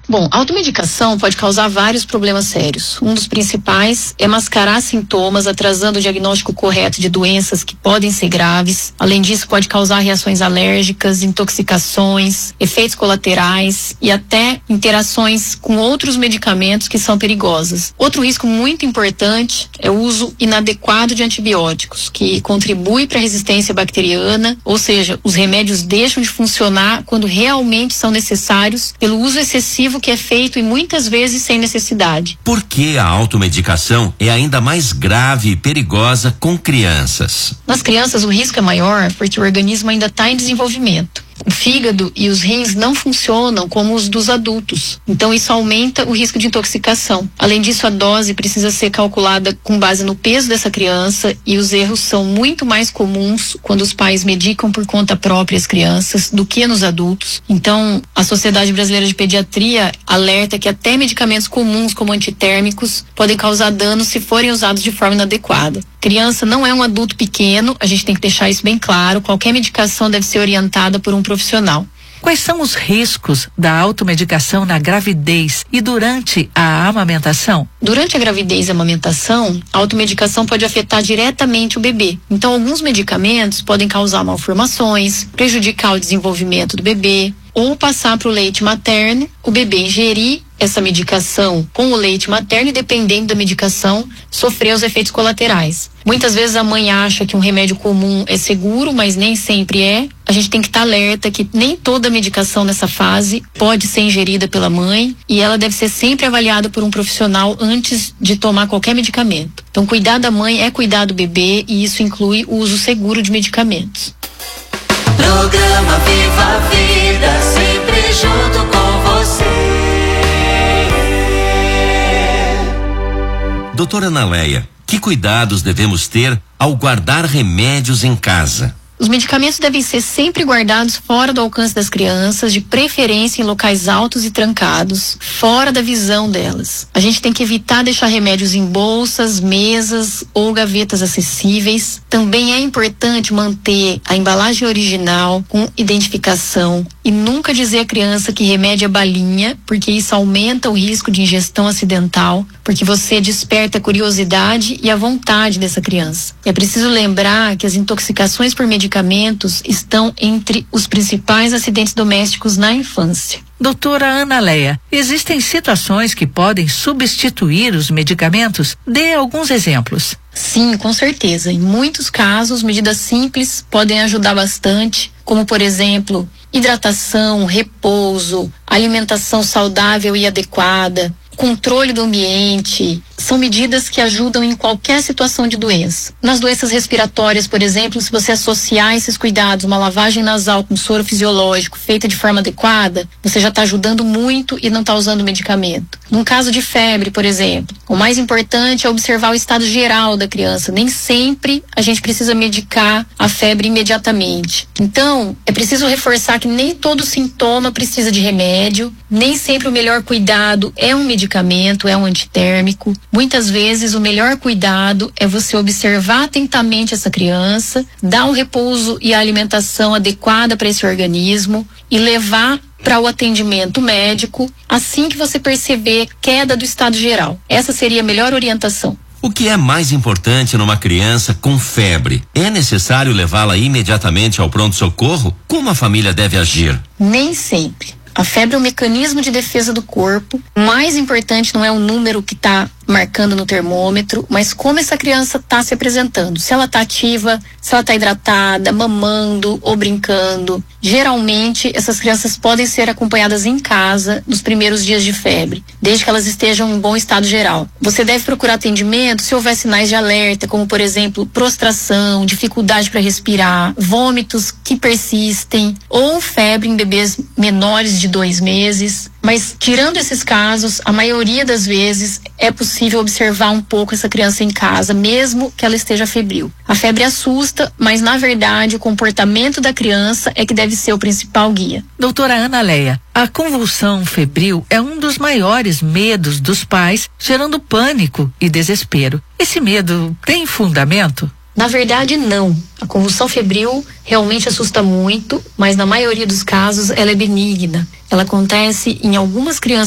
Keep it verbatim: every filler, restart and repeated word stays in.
Bom, a automedicação pode causar vários problemas sérios. Um dos principais é mascarar sintomas, atrasando o diagnóstico correto de doenças que podem ser graves. Além disso, pode causar reações alérgicas, intoxicações, efeitos colaterais e até interações com outros medicamentos que são perigosas. Outro risco muito importante é o uso inadequado de antibióticos, que contribui para a resistência bacteriana, ou seja, os remédios deixam de funcionar quando realmente são necessários pelo uso excessivo que é feito e muitas vezes sem necessidade. Por que a automedicação é ainda mais grave e perigosa com crianças? Nas crianças o risco é maior porque o organismo ainda está em desenvolvimento. O fígado e os rins não funcionam como os dos adultos, então isso aumenta o risco de intoxicação. Além disso, a dose precisa ser calculada com base no peso dessa criança e os erros são muito mais comuns quando os pais medicam por conta própria as crianças do que nos adultos. Então, a Sociedade Brasileira de Pediatria alerta que até medicamentos comuns como antitérmicos podem causar danos se forem usados de forma inadequada. Criança não é um adulto pequeno, a gente tem que deixar isso bem claro. Qualquer medicação deve ser orientada por um profissional. Quais são os riscos da automedicação na gravidez e durante a amamentação? Durante a gravidez e a amamentação, a automedicação pode afetar diretamente o bebê. Então, alguns medicamentos podem causar malformações, prejudicar o desenvolvimento do bebê, ou passar para o leite materno, o bebê ingerir essa medicação com o leite materno e, dependendo da medicação, sofrer os efeitos colaterais. Muitas vezes a mãe acha que um remédio comum é seguro, mas nem sempre é. A gente tem que estar alerta que nem toda medicação nessa fase pode ser ingerida pela mãe e ela deve ser sempre avaliada por um profissional antes de tomar qualquer medicamento. Então, cuidar da mãe é cuidar do bebê e isso inclui o uso seguro de medicamentos. Programa Viva a Vida, sempre junto com você. Doutora Analéia, que cuidados devemos ter ao guardar remédios em casa? Os medicamentos devem ser sempre guardados fora do alcance das crianças, de preferência em locais altos e trancados, fora da visão delas. A gente tem que evitar deixar remédios em bolsas, mesas ou gavetas acessíveis. Também é importante manter a embalagem original com identificação e nunca dizer à criança que remédio é balinha, porque isso aumenta o risco de ingestão acidental, porque você desperta a curiosidade e a vontade dessa criança. É preciso lembrar que as intoxicações por medicamentos medicamentos estão entre os principais acidentes domésticos na infância. Doutora Analéia, existem situações que podem substituir os medicamentos? Dê alguns exemplos. Sim, com certeza. Em muitos casos, medidas simples podem ajudar bastante, como, por exemplo, hidratação, repouso, alimentação saudável e adequada, controle do ambiente, são medidas que ajudam em qualquer situação de doença. Nas doenças respiratórias, por exemplo, se você associar esses cuidados, uma lavagem nasal com soro fisiológico feita de forma adequada, você já está ajudando muito e não está usando medicamento. Num caso de febre, por exemplo, o mais importante é observar o estado geral da criança. Nem sempre a gente precisa medicar a febre imediatamente. Então, é preciso reforçar que nem todo sintoma precisa de remédio, nem sempre o melhor cuidado é um medicamento, é um antitérmico. Muitas vezes o melhor cuidado é você observar atentamente essa criança, dar o repouso e a alimentação adequada para esse organismo e levar para o atendimento médico assim que você perceber queda do estado geral. Essa seria a melhor orientação. O que é mais importante numa criança com febre? É necessário levá-la imediatamente ao pronto-socorro? Como a família deve agir? Nem sempre. A febre é um mecanismo de defesa do corpo. O mais importante não é o número que está marcando no termômetro, mas como essa criança está se apresentando. Se ela está ativa, se ela está hidratada, mamando ou brincando. Geralmente, essas crianças podem ser acompanhadas em casa nos primeiros dias de febre, desde que elas estejam em bom estado geral. Você deve procurar atendimento se houver sinais de alerta, como, por exemplo, prostração, dificuldade para respirar, vômitos que persistem ou febre em bebês menores de dois meses. Mas, tirando esses casos, a maioria das vezes é possível observar um pouco essa criança em casa, mesmo que ela esteja febril. A febre assusta, mas, na verdade, o comportamento da criança é que deve ser o principal guia. Doutora Analéia, a convulsão febril é um dos maiores medos dos pais, gerando pânico e desespero. Esse medo tem fundamento? Na verdade, não. A convulsão febril realmente assusta muito, mas na maioria dos casos ela é benigna. Ela acontece em algumas crianças